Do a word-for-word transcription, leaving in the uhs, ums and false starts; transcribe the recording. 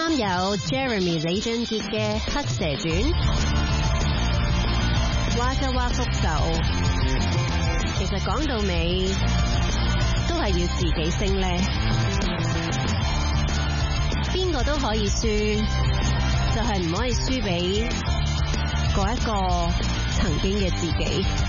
啱有 Jeremy 李俊傑嘅《黑蛇傳》，娃娃娃復仇，其實講到尾都係要自己升呢。邊個都可以輸，就係唔可以輸俾嗰一個曾經嘅自己。